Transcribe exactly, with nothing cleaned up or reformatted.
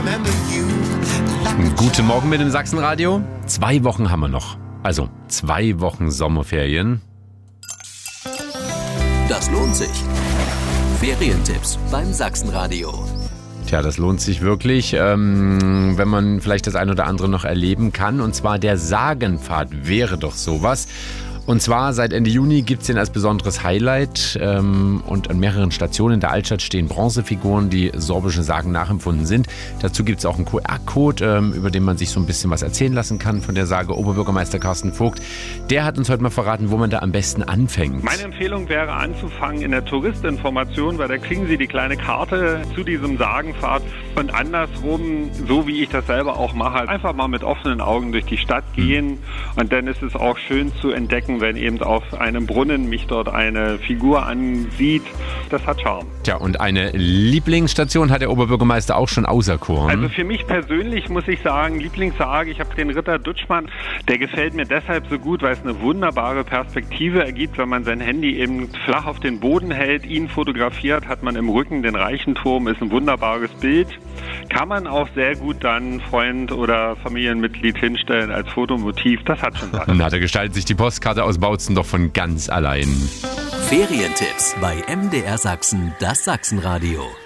Guten Morgen mit dem Sachsenradio. Zwei Wochen haben wir noch. Also zwei Wochen Sommerferien. Das lohnt sich. Ferientipps beim Sachsenradio. Tja, das lohnt sich wirklich, ähm, wenn man vielleicht das ein oder andere noch erleben kann. Und zwar der Sagenpfad wäre doch sowas. Und zwar seit Ende Juni gibt es den als besonderes Highlight ähm, und an mehreren Stationen der Altstadt stehen Bronzefiguren, die sorbischen Sagen nachempfunden sind. Dazu gibt es auch einen Q R-Code, ähm, über den man sich so ein bisschen was erzählen lassen kann von der Sage. Oberbürgermeister Carsten Vogt, der hat uns heute mal verraten, wo man da am besten anfängt. Meine Empfehlung wäre anzufangen in der Touristinformation, weil da kriegen Sie die kleine Karte zu diesem Sagenpfad und andersrum, so wie ich das selber auch mache, einfach mal mit offenen Augen durch die Stadt gehen und dann ist es auch schön zu entdecken, wenn eben auf einem Brunnen mich dort eine Figur ansieht. Das hat Charme. Tja, und eine Lieblingsstation hat der Oberbürgermeister auch schon auserkoren. Also für mich persönlich muss ich sagen, Lieblingssage, ich habe den Ritter Dutschmann, der gefällt mir deshalb so gut, weil es eine wunderbare Perspektive ergibt, wenn man sein Handy eben flach auf den Boden hält, ihn fotografiert, hat man im Rücken den Reichenturm, ist ein wunderbares Bild. Kann man auch sehr gut dann Freund oder Familienmitglied hinstellen als Fotomotiv, das hat schon was. Na, da gestaltet sich die Postkarte aus Bautzen doch von ganz allein. Ferientipps bei M D R Sachsen, das Sachsenradio.